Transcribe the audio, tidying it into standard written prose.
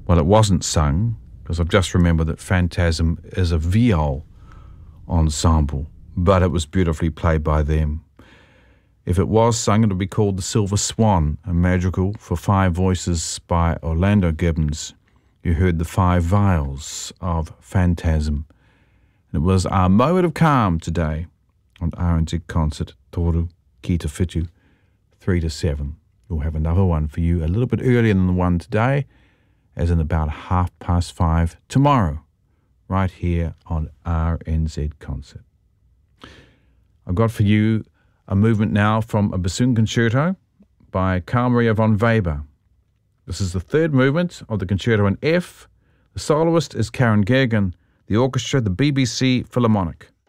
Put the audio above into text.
Well, it wasn't sung, because I've just remembered that Phantasm is a viol ensemble, but it was beautifully played by them. If it was sung, it would be called The Silver Swan, a madrigal for 5 voices by Orlando Gibbons. You heard the 5 viols of Phantasm. And it was our moment of calm today on RNZ Concert, Toru Ki Te Whitu, 3 to 7. We'll have another one for you a little bit earlier than the one today, as in about 5:30 tomorrow, right here on RNZ Concert. I've got for you a movement now from a bassoon concerto by Carl Maria von Weber. This is the 3rd movement of the concerto in F. The soloist is Karen Gergen, the orchestra, the BBC Philharmonic.